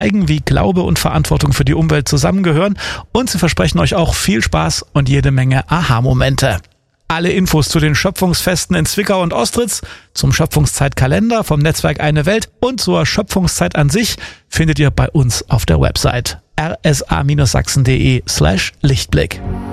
zeigen, wie Glaube und Verantwortung für die Umwelt zusammengehören, und sie versprechen euch auch viel Spaß und jede Menge Aha-Momente. Alle Infos zu den Schöpfungsfesten in Zwickau und Ostritz, zum Schöpfungszeitkalender vom Netzwerk Eine Welt und zur Schöpfungszeit an sich findet ihr bei uns auf der Website rsa-sachsen.de/Lichtblick.